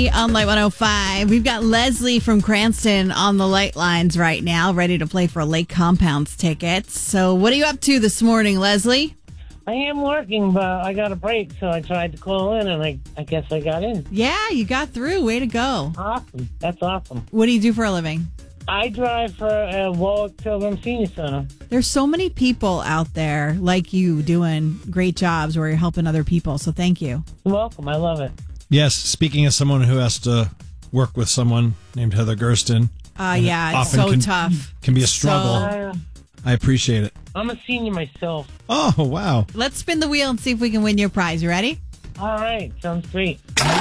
Kenny on Light 105. We've got Leslie from Cranston on the light lines right now, ready to play for Lake Compounds tickets. So what are you up to this morning, Leslie? I am working, but I got a break, so I tried to call in, and I guess I got in. Yeah, you got through. Way to go. Awesome. That's awesome. What do you do for a living? I drive for Warwick Pilgrim Senior Center. There's so many people out there like you doing great jobs where you're helping other people, so thank you. You're welcome. I love it. Yes, speaking as someone who has to work with someone named Heather Gersten. Yeah, it's so tough. Can be a struggle. I appreciate it. I'm a senior myself. Oh, wow. Let's spin the wheel and see if we can win your prize. You ready? All right. Sounds great.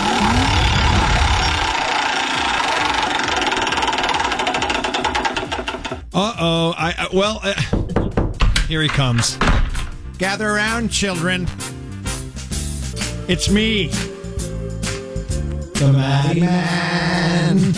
Uh-oh. Here he comes. Gather around, children. It's me, the Matty Man.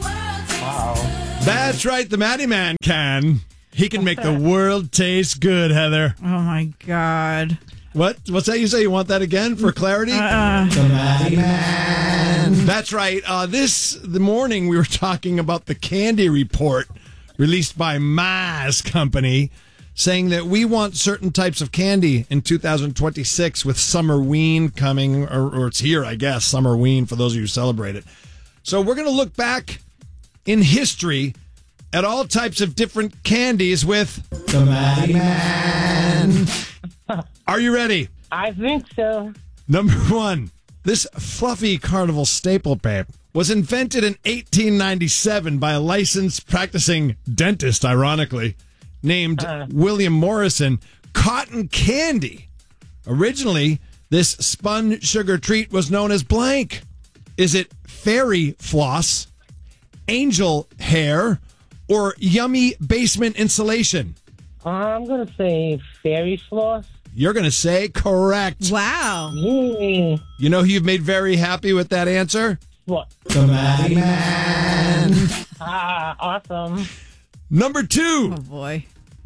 That's right, the Matty Man can. He can make the world taste good, Heather. Oh, my God. What's that you say? You want that again for clarity? The Matty Man. That's right. The morning we were talking about the candy report released by Maz Company, saying that we want certain types of candy in 2026 with Summerween coming, or it's here, I guess, Summerween for those of you who celebrate it. So we're going to look back in history at all types of different candies with the Matty Man. Are you ready? I think so. Number one, this fluffy carnival staple paper was invented in 1897 by a licensed practicing dentist, ironically, named William Morrison. Cotton candy. Originally, this spun sugar treat was known as blank. Is it fairy floss, angel hair, or yummy basement insulation? I'm going to say fairy floss. You're going to say correct. Wow. Yay. You know who you've made very happy with that answer? What? The Matty Man. Awesome. Number two. Oh, boy.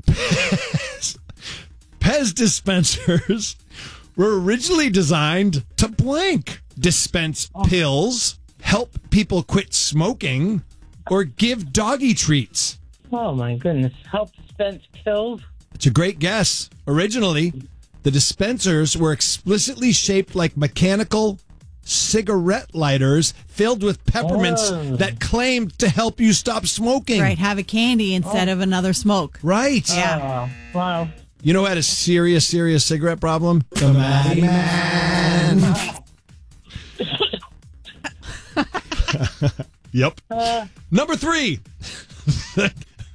Pez dispensers were originally designed to blank, dispense pills, help people quit smoking, or give doggy treats. Oh, my goodness. Help dispense pills? It's a great guess. Originally, the dispensers were explicitly shaped like mechanical cigarette lighters filled with peppermints that claimed to help you stop smoking. Right, have a candy instead of another smoke. Right. Yeah. Wow. You know who had a serious cigarette problem? The Matty Man. Yep. Number three. The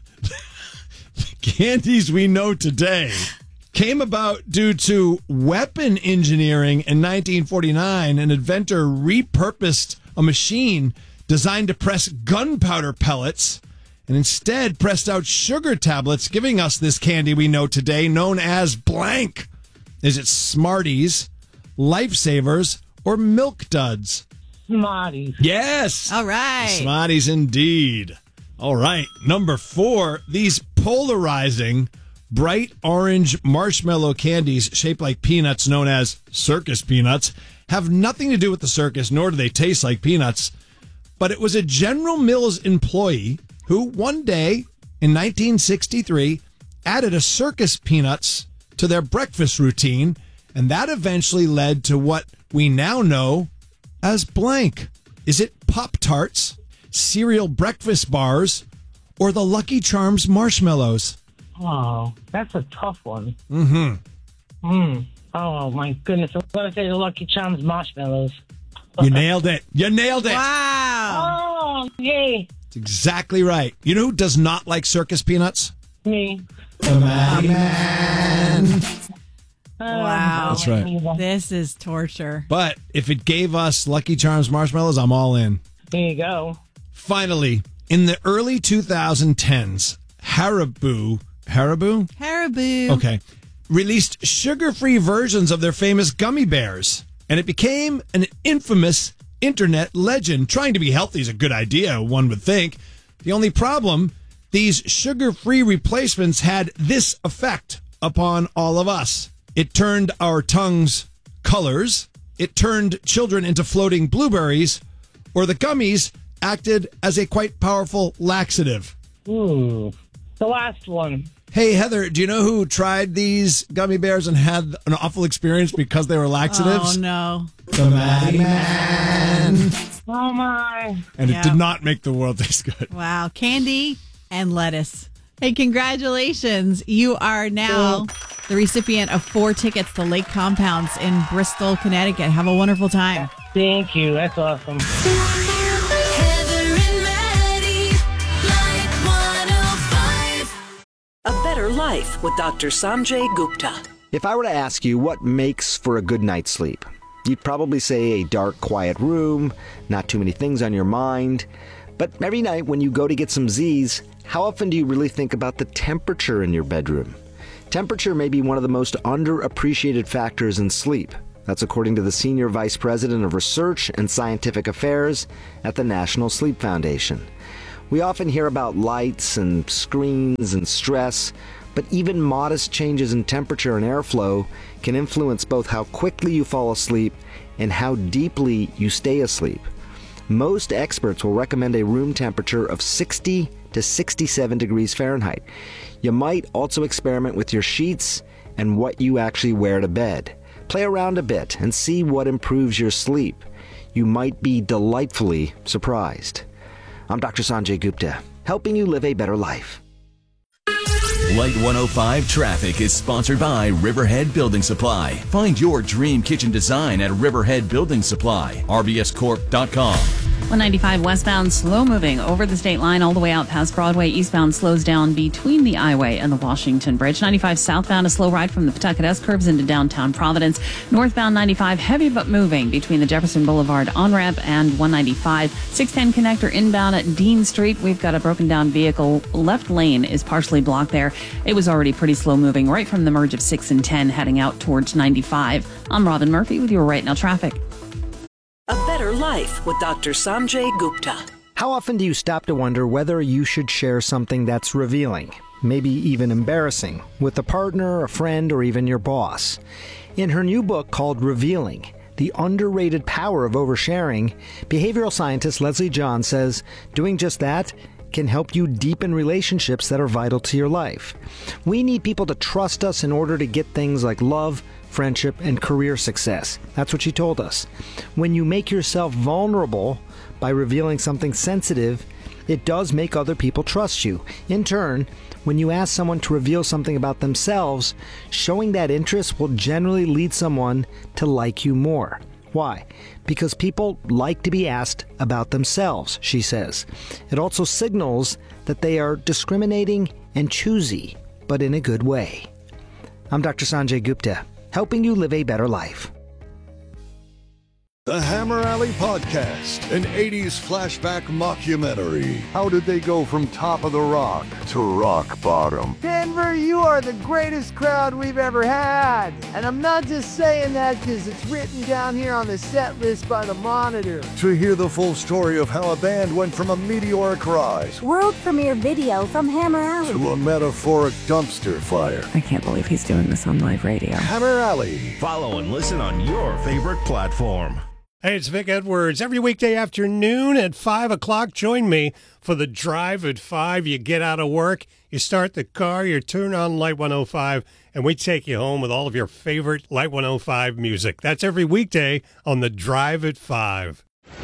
candies we know today came about due to weapon engineering in 1949. An inventor repurposed a machine designed to press gunpowder pellets and instead pressed out sugar tablets, giving us this candy we know today known as blank. Is it Smarties, Lifesavers, or Milk Duds? Smarties. Yes. All right. Smarties indeed. All right. Number four, these polarizing bright orange marshmallow candies shaped like peanuts known as circus peanuts have nothing to do with the circus, nor do they taste like peanuts. But it was a General Mills employee who one day in 1963 added a circus peanuts to their breakfast routine, and that eventually led to what we now know as blank. Is it Pop-Tarts, cereal breakfast bars, or the Lucky Charms marshmallows? Oh, that's a tough one. Mm-hmm. Oh, my goodness. I'm going to say the Lucky Charms marshmallows. You nailed it. You nailed it. Wow. Oh, yay. That's exactly right. You know who does not like circus peanuts? Me. The Matty Man. Wow. That's right. This is torture. But if it gave us Lucky Charms marshmallows, I'm all in. There you go. Finally, in the early 2010s, Haribo? Haribo. Okay. Released sugar-free versions of their famous gummy bears. And it became an infamous internet legend. Trying to be healthy is a good idea, one would think. The only problem, these sugar-free replacements had this effect upon all of us. It turned our tongues colors. It turned children into floating blueberries. or the gummies acted as a quite powerful laxative? The last one. Hey, Heather, do you know who tried these gummy bears and had an awful experience because they were laxatives? Oh, no. The Maddie Man. Oh, my. And Yeah. it did not make the world taste good. Wow. Candy and lettuce. Hey, congratulations. You are now the recipient of 4 tickets to Lake Compounds in Bristol, Connecticut. Have a wonderful time. Thank you. That's awesome. Heather and Maddie, Light 105. A Better Life with Dr. Sanjay Gupta. If I were to ask you what makes for a good night's sleep, you'd probably say a dark, quiet room, not too many things on your mind. But every night when you go to get some Z's, how often do you really think about the temperature in your bedroom? Temperature may be one of the most underappreciated factors in sleep. That's according to the Senior Vice President of Research and Scientific Affairs at the National Sleep Foundation. We often hear about lights and screens and stress, but even modest changes in temperature and airflow can influence both how quickly you fall asleep and how deeply you stay asleep. Most experts will recommend a room temperature of 60 to 67 degrees Fahrenheit. You might also experiment with your sheets and what you actually wear to bed. Play around a bit and see what improves your sleep. You might be delightfully surprised. I'm Dr. Sanjay Gupta, helping you live a better life. Light 105 Traffic is sponsored by Riverhead Building Supply. Find your dream kitchen design at Riverhead Building Supply. RBScorp.com. 195 westbound, slow moving over the state line all the way out past Broadway. Eastbound slows down between the I-Way and the Washington Bridge. 95 southbound, a slow ride from the Pawtucket S-curves into downtown Providence. Northbound 95, heavy but moving between the Jefferson Boulevard on-ramp and 195. 610 connector inbound at Dean Street. We've got a broken down vehicle. Left lane is partially blocked there. It was already pretty slow moving right from the merge of 6 and 10 heading out towards 95. I'm Robin Murphy with your Right Now Traffic. A Better Life with Dr. Sanjay Gupta. How often do you stop to wonder whether you should share something that's revealing, maybe even embarrassing, with a partner, a friend, or even your boss? In her new book called Revealing, The Underrated Power of Oversharing, behavioral scientist Leslie John says doing just that can help you deepen relationships that are vital to your life. We need people to trust us in order to get things like love, friendship, and career success. That's what she told us. When you make yourself vulnerable by revealing something sensitive, it does make other people trust you. In turn, when you ask someone to reveal something about themselves, showing that interest will generally lead someone to like you more. Why? Because people like to be asked about themselves, she says. It also signals that they are discriminating and choosy, but in a good way. I'm Dr. Sanjay Gupta, helping you live a better life. The Hammer Alley Podcast, an 80s flashback mockumentary. How did they go from top of the rock to rock bottom? Denver, you are the greatest crowd we've ever had. And I'm not just saying that because it's written down here on the set list by the Monitor. To hear the full story of how a band went from a meteoric rise world premiere video from Hammer Alley to a metaphoric dumpster fire. I can't believe he's doing this on live radio. Hammer Alley. Follow and listen on your favorite platform. Hey, it's Vic Edwards. Every weekday afternoon at 5 o'clock, join me for the Drive at 5. You get out of work, you start the car, you turn on Light 105, and we take you home with all of your favorite Light 105 music. That's every weekday on the Drive at 5.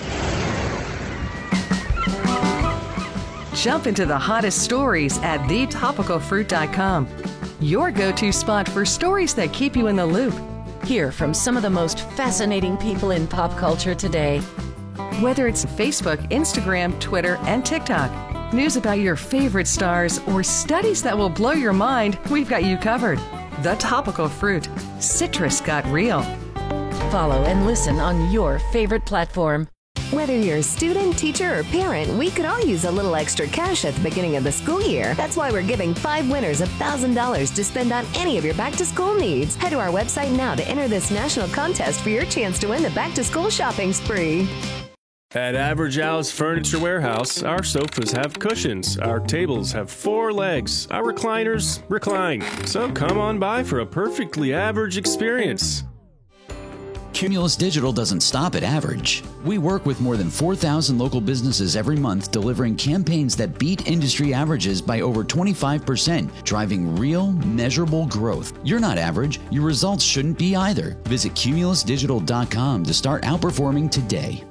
Jump into the hottest stories at thetopicalfruit.com. Your go-to spot for stories that keep you in the loop. Hear from some of the most fascinating people in pop culture today. Whether it's Facebook, Instagram, Twitter, and TikTok, news about your favorite stars, or studies that will blow your mind, we've got you covered. The Topical Fruit. Citrus got real. Follow and listen on your favorite platform. Whether you're a student, teacher, or parent, we could all use a little extra cash at the beginning of the school year. That's why we're giving 5 winners $1,000 to spend on any of your back-to-school needs. Head to our website now to enter this national contest for your chance to win the back-to-school shopping spree. At Average Al's Furniture Warehouse, our sofas have cushions, our tables have 4 legs, our recliners recline. So come on by for a perfectly average experience. Cumulus Digital doesn't stop at average. We work with more than 4,000 local businesses every month, delivering campaigns that beat industry averages by over 25%, driving real, measurable growth. You're not average. Your results shouldn't be either. Visit cumulusdigital.com to start outperforming today.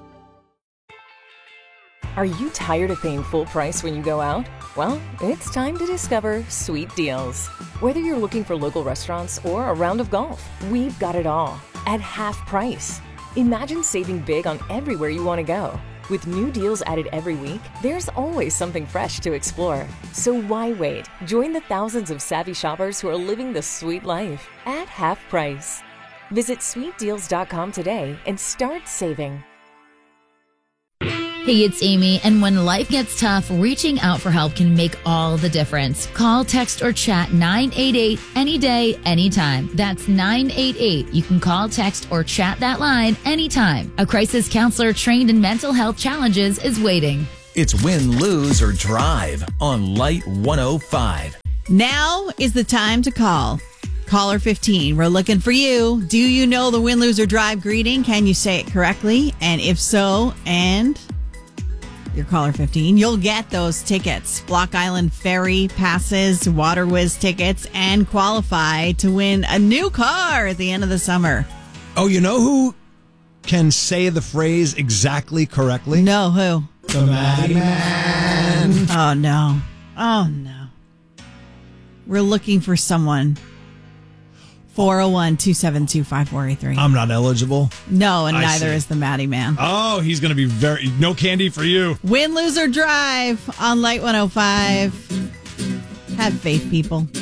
Are you tired of paying full price when you go out? Well, it's time to discover Sweet Deals. Whether you're looking for local restaurants or a round of golf, we've got it all at half price. Imagine saving big on everywhere you want to go. With new deals added every week, there's always something fresh to explore. So why wait? Join the thousands of savvy shoppers who are living the sweet life at half price. Visit sweetdeals.com today and start saving. Hey, it's Amy, and when life gets tough, reaching out for help can make all the difference. Call, text, or chat 988 any day, anytime. That's 988. You can call, text, or chat that line anytime. A crisis counselor trained in mental health challenges is waiting. It's Win, Lose, or Drive on Light 105. Now is the time to call. Caller 15, we're looking for you. Do you know the Win, Lose, or Drive greeting? Can you say it correctly? And if so, you're caller 15, you'll get those tickets. Block Island Ferry passes, Water Whiz tickets, and qualify to win a new car at the end of the summer. Oh, you know who can say the phrase exactly correctly? No, who? The Maddie Man. Oh, no. Oh, no. We're looking for someone. 401-272-5483. I'm not eligible. No, and neither is the Maddie Man. Oh, he's going to be no candy for you. Win, Lose, or Drive on Light 105. Have faith, people.